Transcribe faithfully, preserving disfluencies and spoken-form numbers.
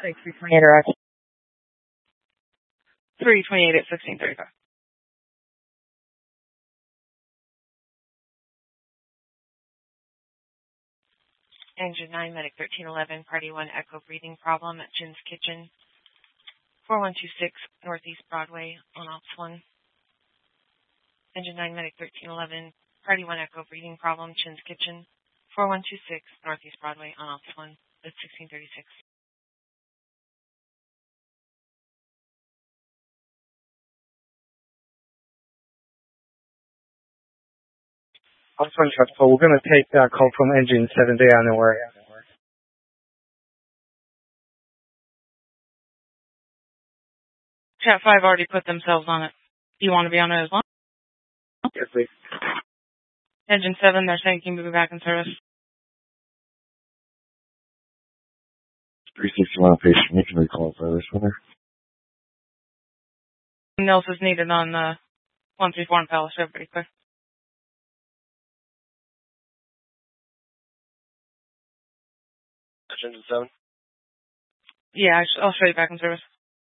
Thanks, three twenty-eight Iraq. three twenty-eight at sixteen thirty-five. Engine nine, Medic thirteen eleven, Party one, Echo breathing problem at Chin's Kitchen. four one two six, Northeast Broadway on Ops one. Engine nine, Medic thirteen eleven, Party one, Echo breathing problem, Chin's Kitchen. four one two six, Northeast Broadway on Ops one at sixteen thirty-six. Ops one, we're going to take that call from engine seven day on the way. Chat five already put themselves on it. Do you want to be on it as well? Yes, please. Engine seven, they're saying can you move back in service. three sixty-one patient, you can recall for this winner. Nils is needed on the one three four and Palace, everybody clear. Engine seven? Yeah, I'll show you back in service.